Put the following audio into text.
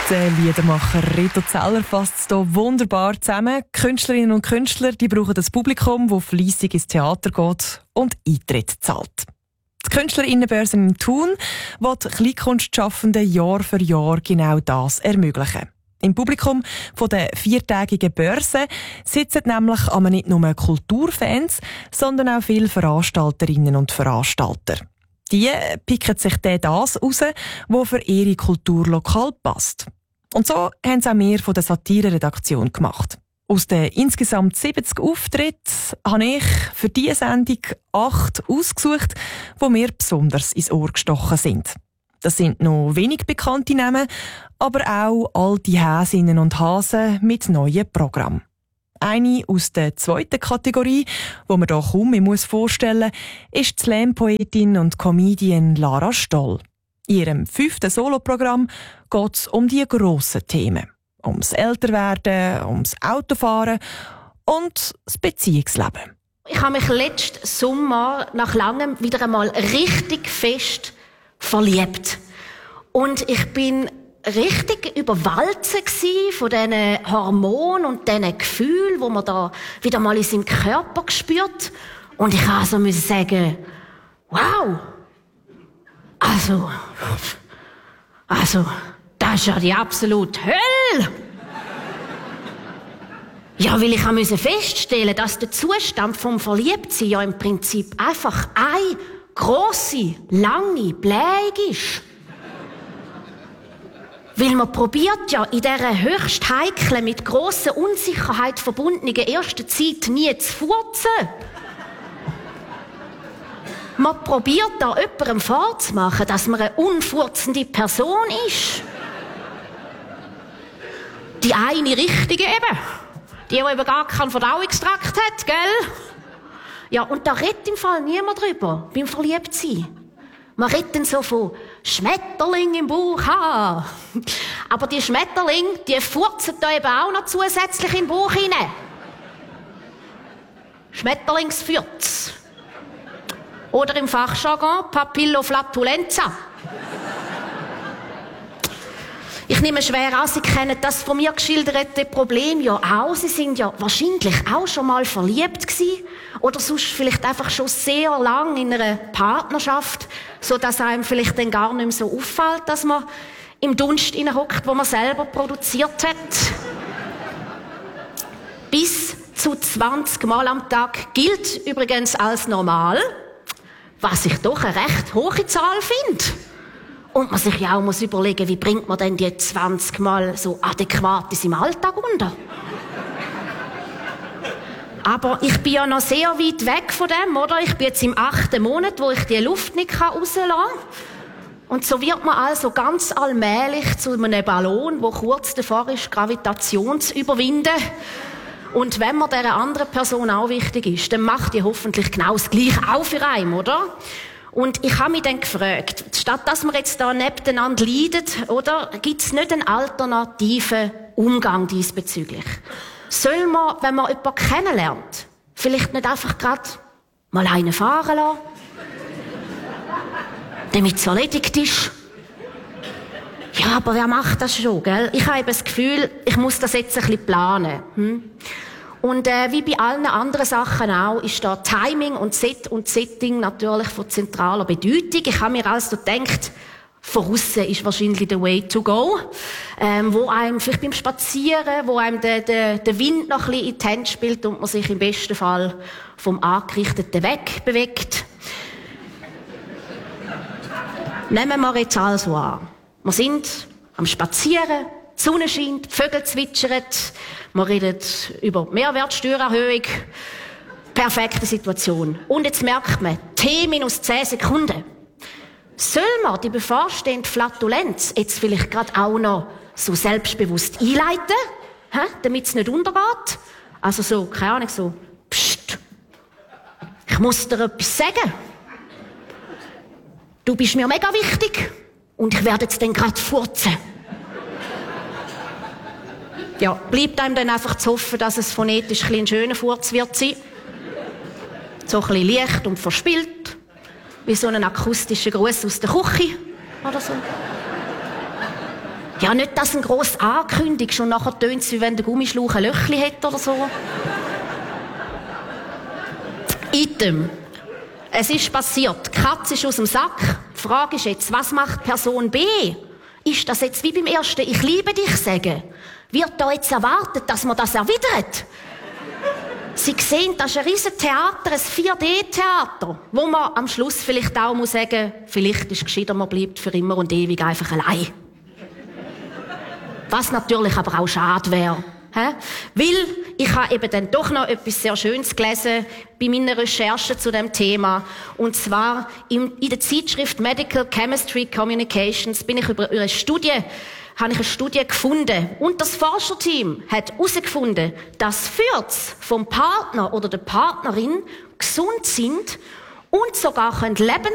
Der Liedermacher Reto Zeller fasst es hier wunderbar zusammen. Künstlerinnen und Künstler die brauchen das Publikum, das fleissig ins Theater geht und Eintritt zahlt. Die Künstlerinnenbörse in Thun will Kleinkunstschaffenden Jahr für Jahr genau das ermöglichen. Im Publikum von der 4-tägigen Börse sitzen nämlich aber nicht nur Kulturfans, sondern auch viele Veranstalterinnen und Veranstalter. Die picken sich das raus, was für ihre Kultur lokal passt. Und so haben es auch wir von der Satire-Redaktion gemacht. Aus den insgesamt 70 Auftritten habe ich für diese Sendung 8 ausgesucht, die mir besonders ins Ohr gestochen sind. Das sind noch wenig bekannte Namen, aber auch alte Häsinnen und Hasen mit neuen Programmen. Eine aus der zweiten Kategorie, die man hier kaum mehr vorstellen muss, ist die Slam-Poetin und Comedian Lara Stoll. In ihrem 5. Soloprogramm geht es um die grossen Themen. Ums Älterwerden, ums Autofahren und das Beziehungsleben. Ich habe mich letzten Sommer nach langem wieder einmal richtig fest verliebt. Und ich bin richtig überwältigt von diesen Hormonen und diesen Gefühlen, die man da wieder mal in seinem Körper spürt. Und ich musste sagen, wow! Also, das ist ja die absolute Hölle! Ja, weil ich musste feststellen, dass der Zustand vom Verliebtsein ja im Prinzip einfach eine grosse, lange Bläge ist. Weil man probiert ja in dieser höchst heiklen, mit grosser Unsicherheit verbundenen ersten Zeit nie zu furzen. Man probiert da jemandem vorzumachen, dass man eine unfurzende Person ist. Die eine Richtige eben. Die eben gar keinen Verdauungstrakt hat, gell? Ja, und da redet im Fall niemand drüber, beim Verliebtsein. Man redet dann so von Schmetterling im Bauch haben. Aber die Schmetterlinge, die furzen da eben auch noch zusätzlich in den Bauch hinein. Schmetterlingsfürz. Oder im Fachjargon Papilloflatulenza. Ich nehme schwer an, Sie kennen das von mir geschilderte Problem ja auch. Sie sind ja wahrscheinlich auch schon mal verliebt gewesen. Oder sonst vielleicht einfach schon sehr lang in einer Partnerschaft, so dass einem vielleicht dann gar nicht mehr so auffällt, dass man im Dunst hockt, wo man selber produziert hat. Bis zu 20 Mal am Tag gilt übrigens als normal, was ich doch eine recht hohe Zahl finde. Und man sich ja auch muss überlegen, wie bringt man denn die 20 Mal so adäquat in seinem Alltag unter? Aber ich bin ja noch sehr weit weg von dem, oder? Ich bin jetzt im 8. Monat, wo ich die Luft nicht rauslassen kann. Und so wird man also ganz allmählich zu einem Ballon, der kurz davor ist, Gravitation zu überwinden. Und wenn man dieser anderen Person auch wichtig ist, dann macht die hoffentlich genau das Gleiche auch für einen, oder? Und ich habe mich dann gefragt, statt dass wir jetzt da nebeneinander leiden, oder, gibt es nicht einen alternativen Umgang diesbezüglich? Soll man, wenn man jemanden kennenlernt, vielleicht nicht einfach gerade mal einen fahren lassen? Damit es erledigt ist? Ja, aber wer macht das schon, gell? Ich habe das Gefühl, ich muss das jetzt ein bisschen planen. Und wie bei allen anderen Sachen auch, ist da Timing und Set und Setting natürlich von zentraler Bedeutung. Ich habe mir also gedacht, von aussen ist wahrscheinlich the way to go. Wo einem vielleicht beim Spazieren, wo einem der Wind noch ein bisschen in die Hände spielt und man sich im besten Fall vom Angerichteten wegbewegt. Nehmen wir jetzt also an. Wir sind am Spazieren, die Sonne scheint, die Vögel zwitschern, wir reden über Mehrwertsteuererhöhung. Perfekte Situation. Und jetzt merkt man, T-10 Sekunden. Soll man die bevorstehende Flatulenz jetzt vielleicht gerade auch noch so selbstbewusst einleiten, damit es nicht untergeht? Also so, keine Ahnung, so, pst, ich muss dir etwas sagen. Du bist mir mega wichtig und ich werde jetzt dann gerade furzen. Ja, bleibt einem dann einfach zu hoffen, dass es phonetisch ein schöner Furz wird sein. So ein bisschen leicht und verspielt. Wie so ein akustischer Gruß aus der Küche. Oder so. Ja, nicht, dass du ihn gross ankündigst und nachher tönt es, wie wenn der Gummischlauch ein Löchli hat oder so. Item. Es ist passiert. Die Katze ist aus dem Sack. Die Frage ist jetzt, was macht Person B? Ist das jetzt wie beim ersten «Ich liebe dich» sagen? Wird da jetzt erwartet, dass man das erwidert? Sie sehen, das ist ein riesen Theater, ein 4D-Theater, wo man am Schluss vielleicht auch muss sagen, vielleicht ist es gescheiter, man bleibt für immer und ewig einfach allein. Was natürlich aber auch schade wäre. Weil ich habe eben dann doch noch etwas sehr Schönes gelesen bei meiner Recherche zu dem Thema. Und zwar in der Zeitschrift Medical Chemistry Communications habe ich eine Studie gefunden. Und das Forscherteam hat herausgefunden, dass Fürze vom Partner oder der Partnerin gesund sind und sogar lebenslang